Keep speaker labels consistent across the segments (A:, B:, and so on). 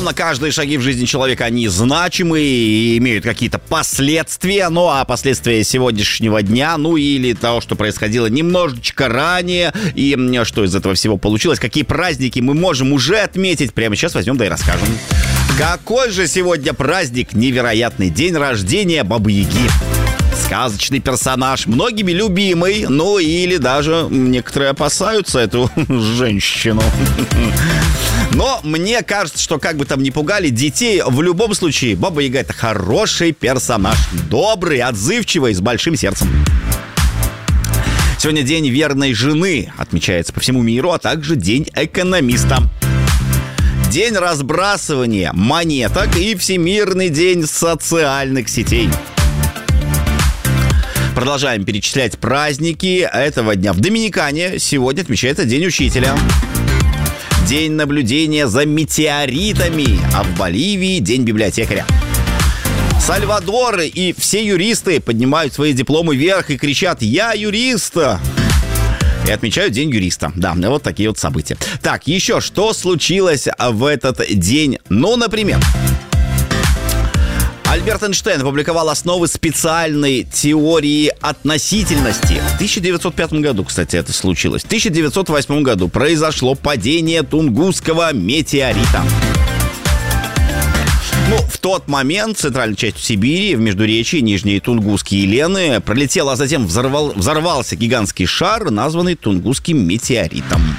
A: Безусловно, каждые шаги в жизни человека, они значимы и имеют какие-то последствия. Ну, а последствия сегодняшнего дня, ну, или того, что происходило немножечко ранее, и что из этого всего получилось, какие праздники мы можем уже отметить, прямо сейчас возьмем, да и расскажем. Какой же сегодня праздник? Невероятный день рождения Бабы-Яги. Сказочный персонаж, многими любимый, ну или даже некоторые опасаются эту женщину. Но мне кажется, что как бы там ни пугали детей, в любом случае Баба-Яга — это хороший персонаж, добрый, отзывчивый, с большим сердцем. Сегодня день верной жены отмечается по всему миру, а также день экономиста. День разбрасывания монеток и Всемирный день социальных сетей. Продолжаем перечислять праздники этого дня. В Доминикане сегодня отмечается День учителя. День наблюдения за метеоритами. А в Боливии День библиотекаря. Сальвадор и все юристы поднимают свои дипломы вверх и кричат: «Я юрист!» И отмечают День юриста. Да, вот такие вот события. Так, еще что случилось в этот день? Ну, например, Альберт Эйнштейн опубликовал основы специальной теории относительности. В 1905 году, кстати, это случилось. В 1908 году произошло падение Тунгусского метеорита. Ну, в тот момент в центральной части Сибири, в междуречии Нижние Тунгусские Лены, пролетел, а затем взорвался гигантский шар, названный Тунгусским метеоритом.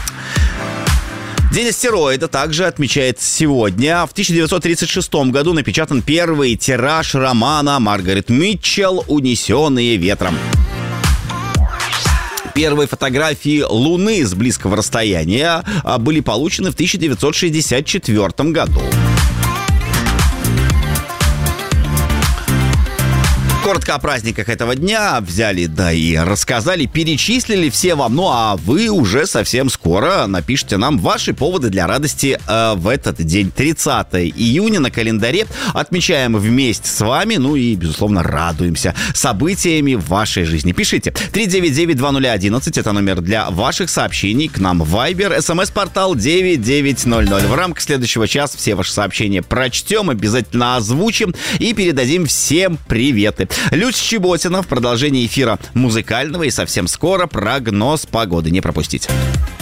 A: День астероида также отмечается сегодня. В 1936 году напечатан первый тираж романа Маргарет Митчелл «Унесенные ветром». Первые фотографии Луны с близкого расстояния были получены в 1964 году. Коротко о праздниках этого дня взяли, да и рассказали, перечислили все вам. Ну, а вы уже совсем скоро напишите нам ваши поводы для радости в этот день. 30 июня на календаре отмечаем вместе с вами, ну и, безусловно, радуемся событиями в вашей жизни. Пишите. 399-2011, это номер для ваших сообщений к нам в Viber, смс-портал 9900. В рамках следующего часа все ваши сообщения прочтем, обязательно озвучим и передадим всем приветы. Люся Чеботина в продолжении эфира музыкального, и совсем скоро прогноз погоды. Не пропустите.